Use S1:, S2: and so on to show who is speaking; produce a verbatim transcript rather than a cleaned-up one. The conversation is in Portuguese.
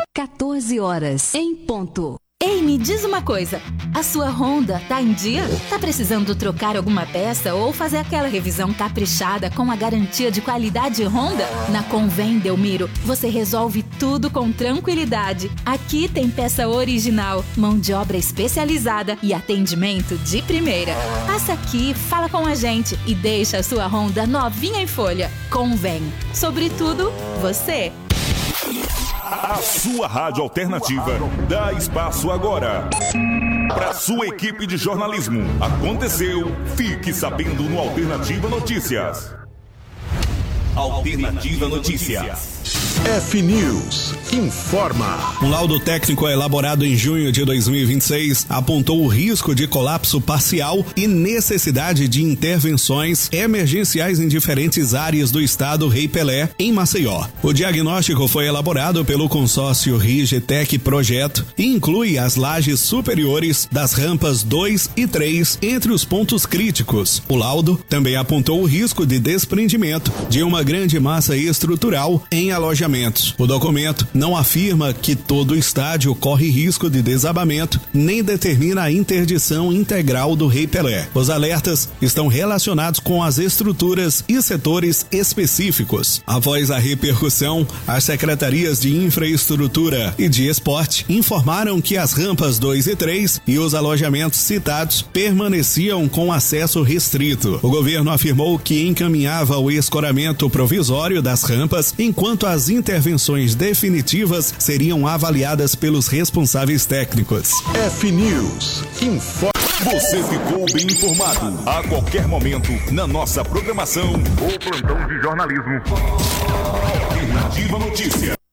S1: quatorze horas, em ponto.
S2: Ei, me diz uma coisa, a sua Honda tá em dia? Tá precisando trocar alguma peça ou fazer aquela revisão caprichada com a garantia de qualidade Honda? Na Convém Delmiro, você resolve tudo com tranquilidade. Aqui tem peça original, mão de obra especializada e atendimento de primeira. Passa aqui, fala com a gente e deixa a sua Honda novinha em folha. Convém. Sobretudo, você.
S3: A sua rádio alternativa dá espaço agora para sua equipe de jornalismo. Aconteceu, fique sabendo no Alternativa Notícias. Alternativa Notícias.
S4: F News informa.
S5: Um laudo técnico elaborado em junho de dois mil e vinte e seis apontou o risco de colapso parcial e necessidade de intervenções emergenciais em diferentes áreas do estado Rei Pelé, em Maceió. O diagnóstico foi elaborado pelo consórcio Rigetec Projeto e inclui as lajes superiores das rampas dois e três entre os pontos críticos. O laudo também apontou o risco de desprendimento de uma grande massa estrutural em alojamentos. O documento não afirma que todo o estádio corre risco de desabamento, nem determina a interdição integral do Rei Pelé. Os alertas estão relacionados com as estruturas e setores específicos. Após a repercussão, as secretarias de Infraestrutura e de Esporte informaram que as rampas dois e três e os alojamentos citados permaneciam com acesso restrito. O governo afirmou que encaminhava o escoramento provisório das rampas, enquanto as intervenções definitivas seriam avaliadas pelos responsáveis técnicos.
S4: F News informa.
S3: Você ficou bem informado. A qualquer momento, na nossa programação, o plantão de jornalismo. Alternativa Notícias.